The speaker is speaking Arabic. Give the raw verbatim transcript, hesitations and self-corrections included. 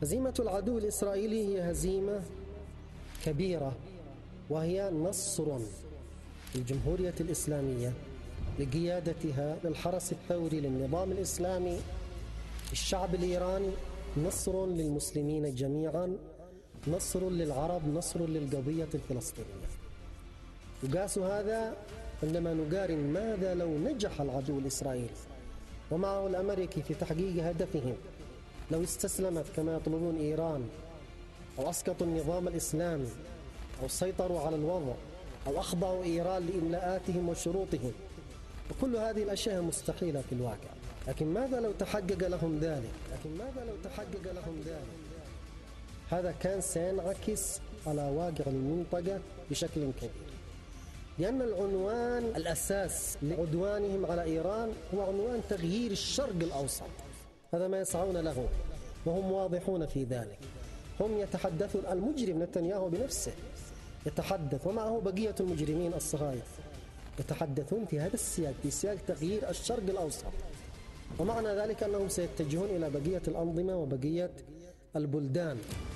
هزيمة العدو الإسرائيلي هي هزيمة كبيرة، وهي نصر للجمهورية الإسلامية لقيادتها للحرس الثوري للنظام الإسلامي، الشعب الإيراني، نصر للمسلمين جميعا، نصر للعرب، نصر للقضية الفلسطينية. يقاس هذا عندما نقارن ماذا لو نجح العدو الإسرائيلي ومعه الأمريكي في تحقيق هدفهم، لو استسلمت كما يطلبون إيران، أو أسقطوا النظام الإسلامي، أو سيطروا على الوضع، أو أخضعوا إيران لإملاءاتهم وشروطهم. وكل هذه الأشياء مستحيلة في الواقع. لكن ماذا لو تحقق لهم ذلك؟ لكن ماذا لو تحقق لهم ذلك؟ هذا كان سينعكس على واقع المنطقة بشكل كبير، لأن العنوان الأساس لعدوانهم على إيران هو عنوان تغيير الشرق الأوسط. هذا ما يسعون له وهم واضحون في ذلك. هم يتحدثون، المجرم نتنياهو بنفسه يتحدث ومعه بقية المجرمين الصهاينة يتحدثون في هذا السياق، في سياق تغيير الشرق الأوسط، ومعنى ذلك أنهم سيتجهون إلى بقية الأنظمة وبقية البلدان.